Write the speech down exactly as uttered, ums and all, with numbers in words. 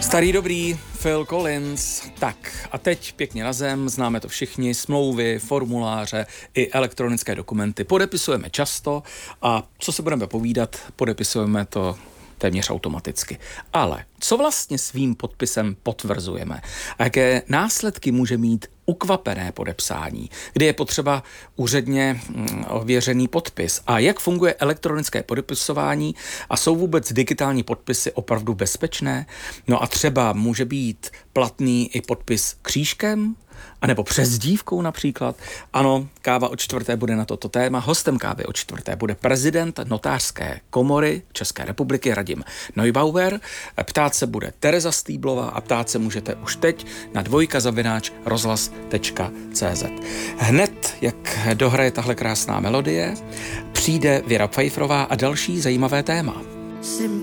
Starý dobrý Phil Collins. Tak a teď pěkně na zem, známe to všichni, smlouvy, formuláře i elektronické dokumenty podepisujeme často a co se budeme povídat, podepisujeme to téměř automaticky. Ale co vlastně svým podpisem potvrzujeme? A jaké následky může mít ukvapené podepsání, kdy je potřeba úředně mm, ověřený podpis? A jak funguje elektronické podepisování a jsou vůbec digitální podpisy opravdu bezpečné? No a třeba může být platný i podpis křížkem? A nebo přezdívkou například. Ano, káva o čtvrté bude na toto téma. Hostem kávy o čtvrté bude prezident notářské komory České republiky Radim Neubauer. Ptát se bude Tereza Stýblová a ptát se můžete už teď na dvojka zavináč rozhlas tečka cé zet. Hned, jak dohraje tahle krásná melodie, přijde Věra Pfeifferová a další zajímavé téma.